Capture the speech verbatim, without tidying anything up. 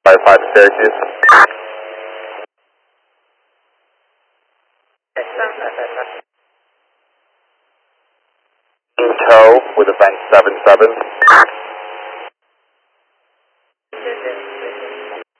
five Syracuse. In tow with a Bank seven seven.